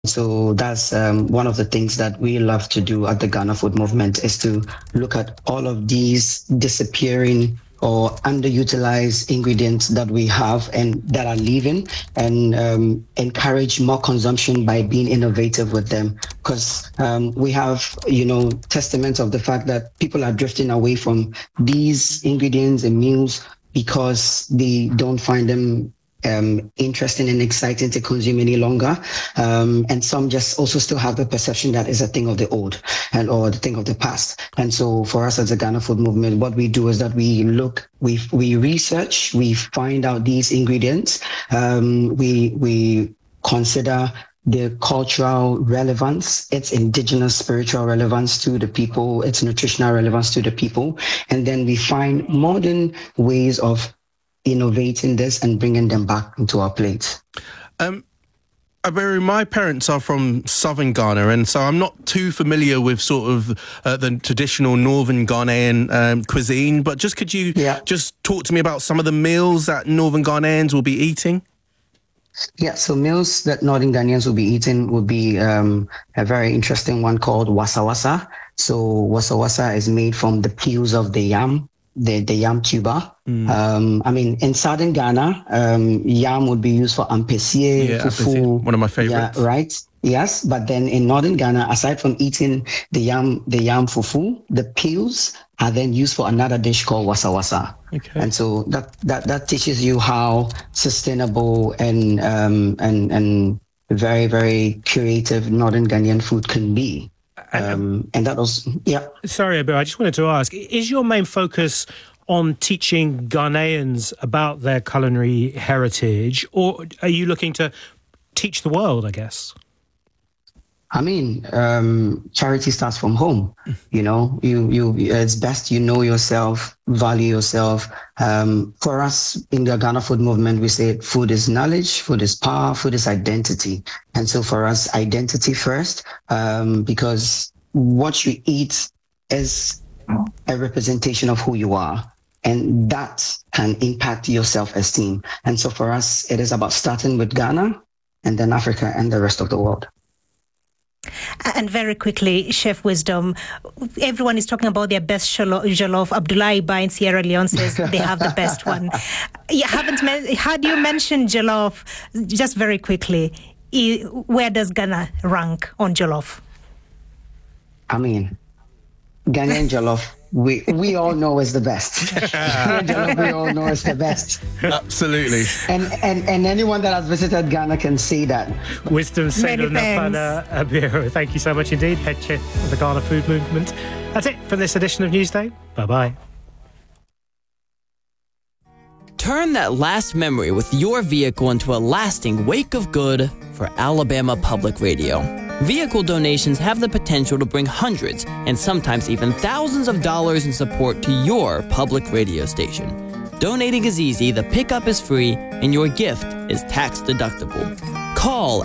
So that's one of the things that we love to do at the Ghana Food Movement is to look at all of these disappearing or underutilized ingredients that we have and that are leaving, and encourage more consumption by being innovative with them. Because we have, testaments of the fact that people are drifting away from these ingredients and meals because they don't find them interesting and exciting to consume any longer. And some just also still have the perception that is a thing of the old or the thing of the past. And so for us as a Ghana Food Movement, what we do is that we research, we find out these ingredients, we consider the cultural relevance, its indigenous spiritual relevance to the people, its nutritional relevance to the people, and then we find modern ways of innovating this and bringing them back into our plates. My parents are from southern Ghana, and so I'm not too familiar with sort of the traditional northern Ghanaian cuisine, but could you just talk to me about some of the meals that northern Ghanaians will be eating? Yeah, so meals that northern Ghanaians will be eating would be a very interesting one called wasa wasa. So wasa wasa is made from the peels of the yam, the yam tuber. In southern Ghana, yam would be used for ampesie, fufu. One of my favorites. Yeah, right. Yes, but then in northern Ghana, aside from eating the yam fufu, the peels are then used for another dish called wasa wasa. Okay. And so that teaches you how sustainable and very, very creative northern Ghanaian food can be. And that was, yeah. Sorry, Abir, I just wanted to ask, is your main focus on teaching Ghanaians about their culinary heritage, or are you looking to teach the world, I guess? Charity starts from home. It's best you know yourself, value yourself. For us in the Ghana Food Movement, we say food is knowledge, food is power, food is identity. And so for us, identity first, because what you eat is a representation of who you are. And that can impact your self-esteem. And so for us, it is about starting with Ghana and then Africa and the rest of the world. And very quickly, Chef Wisdom, everyone is talking about their best jollof. Abdullah Iba in Sierra Leone says they have the best one. How do you mention jollof? Just very quickly, where does Ghana rank on jollof? Ghanaian jollof, we all know is the best. We all know is the best. Absolutely. And anyone that has visited Ghana can say that. Wisdom Selu Nafana Abiro. Thank you so much indeed, head chef of the Ghana Food Movement. That's it from this edition of Newsday. Bye-bye. Turn that last memory with your vehicle into a lasting wake of good for Alabama Public Radio. Vehicle donations have the potential to bring hundreds and sometimes even thousands of dollars in support to your public radio station. Donating is easy, the pickup is free, and your gift is tax deductible. Call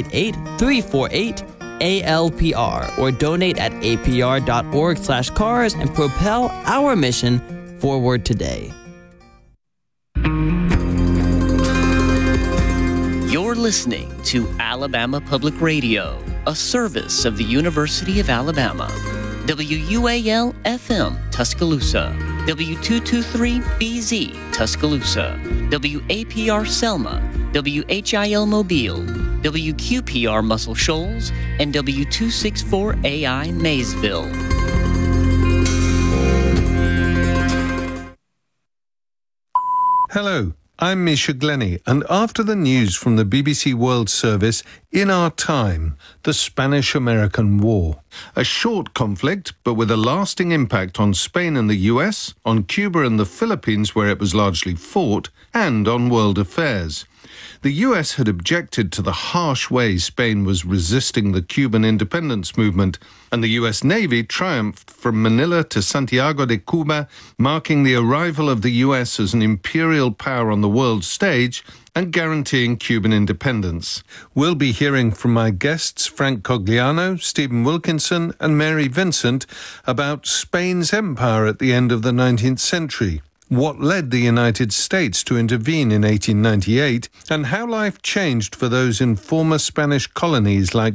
888-348-ALPR or donate at apr.org/cars and propel our mission forward today. You're listening to Alabama Public Radio, a service of the University of Alabama. WUAL-FM Tuscaloosa, W223BZ Tuscaloosa, WAPR Selma, WHIL Mobile, WQPR Muscle Shoals, and W264AI Maysville. Hello, I'm Misha Glenny, and after the news from the BBC World Service, In Our Time, the Spanish-American War. A short conflict, but with a lasting impact on Spain and the US, on Cuba and the Philippines, where it was largely fought, and on world affairs. The US had objected to the harsh way Spain was resisting the Cuban independence movement, and the US Navy triumphed from Manila to Santiago de Cuba, marking the arrival of the US as an imperial power on the world stage and guaranteeing Cuban independence. We'll be hearing from my guests Frank Cogliano, Stephen Wilkinson and Mary Vincent about Spain's empire at the end of the 19th century, what led the United States to intervene in 1898, and how life changed for those in former Spanish colonies like